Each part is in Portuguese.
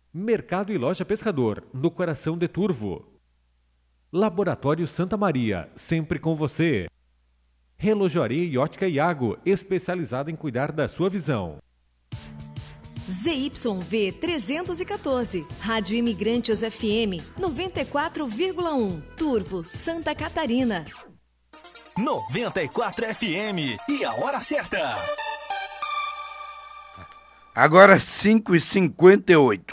Mercado e Loja Pescador, no coração de Turvo. Laboratório Santa Maria, sempre com você. Relojoaria e Ótica Iago, especializada em cuidar da sua visão. ZYV 314, Rádio Imigrantes FM 94,1, Turvo, Santa Catarina. 94 FM e a hora certa. Agora 5h58.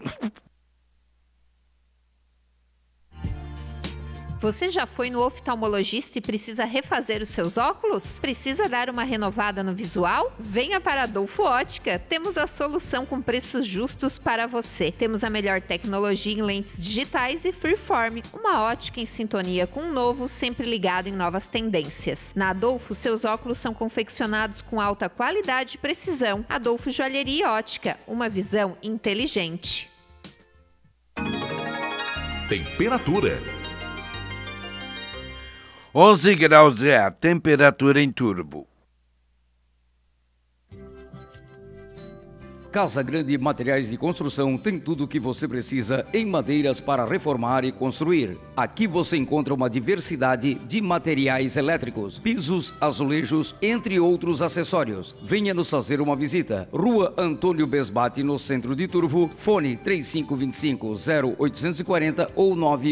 Você já foi no oftalmologista e precisa refazer os seus óculos? Precisa dar uma renovada no visual? Venha para a Adolfo Ótica. Temos a solução com preços justos para você. Temos a melhor tecnologia em lentes digitais e Freeform, uma ótica em sintonia com o novo, sempre ligado em novas tendências. Na Adolfo, seus óculos são confeccionados com alta qualidade e precisão. Adolfo Joalheria e Ótica, uma visão inteligente. Temperatura. 11 graus é a temperatura em Turvo. Casa Grande Materiais de Construção tem tudo o que você precisa em madeiras para reformar e construir. Aqui você encontra uma diversidade de materiais elétricos, pisos, azulejos, entre outros acessórios. Venha nos fazer uma visita. Rua Antônio Besbate, no centro de Turvo. Fone 3525-0840 ou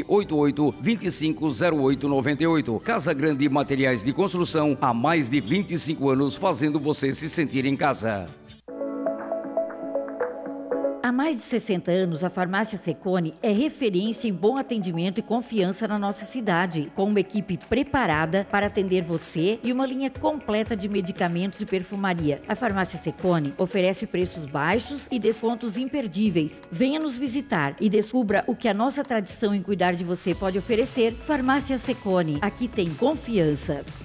988-250898. Casa Grande Materiais de Construção, há mais de 25 anos fazendo você se sentir em casa. Há mais de 60 anos, a Farmácia Secone é referência em bom atendimento e confiança na nossa cidade, com uma equipe preparada para atender você e uma linha completa de medicamentos e perfumaria. A Farmácia Secone oferece preços baixos e descontos imperdíveis. Venha nos visitar e descubra o que a nossa tradição em cuidar de você pode oferecer. Farmácia Secone, aqui tem confiança.